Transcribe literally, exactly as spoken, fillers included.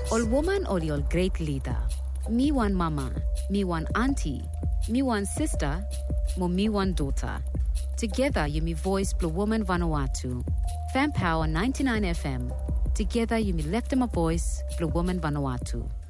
All woman or your great leader. Me one mama, me one auntie, me one sister, mo me one daughter. Together you me voice Blue Woman Vanuatu. Fan Power ninety-nine F M. Together you me left my voice Blue Woman Vanuatu.